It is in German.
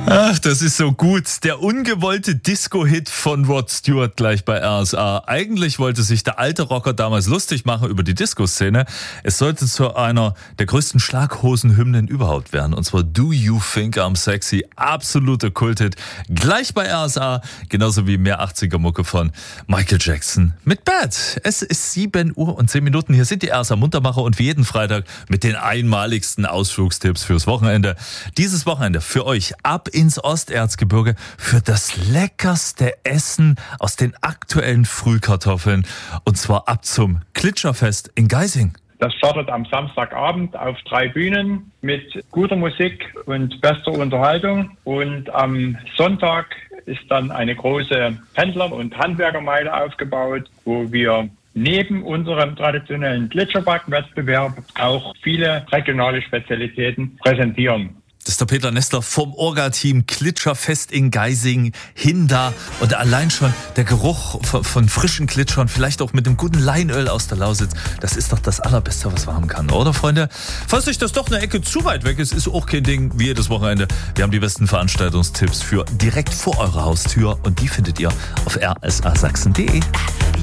Ach, das ist so gut. Der ungewollte Disco-Hit von Rod Stewart gleich bei RSA. Eigentlich wollte sich der alte Rocker damals lustig machen über die Disco-Szene. Es sollte zu einer der größten Schlaghosen-Hymnen überhaupt werden. Und zwar Do You Think I'm Sexy? Absoluter Kulthit. Gleich bei RSA. Genauso wie mehr 80er-Mucke von Michael Jackson mit Bad. Es ist 7:10 Hier sind die RSA Muntermacher und wie jeden Freitag mit den einmaligsten Ausflugstipps fürs Wochenende. Dieses Wochenende für euch ab ins Osterzgebirge für das leckerste Essen aus den aktuellen Frühkartoffeln. Und zwar ab zum Klitscherfest in Geising. Das startet am Samstagabend auf 3 Bühnen mit guter Musik und bester Unterhaltung. Und am Sonntag ist dann eine große Händler- und Handwerkermeile aufgebaut, wo wir neben unserem traditionellen Gletscherbackwettbewerb auch viele regionale Spezialitäten präsentieren. Das ist der Peter Nestler vom Orga-Team Klitscherfest in Geising hin da. Und allein schon der Geruch von frischen Klitschern, vielleicht auch mit dem guten Leinöl aus der Lausitz, das ist doch das Allerbeste, was man haben kann, oder Freunde? Falls euch das doch eine Ecke zu weit weg ist auch kein Ding, wie jedes Wochenende. Wir haben die besten Veranstaltungstipps für direkt vor eurer Haustür und die findet ihr auf rsasachsen.de.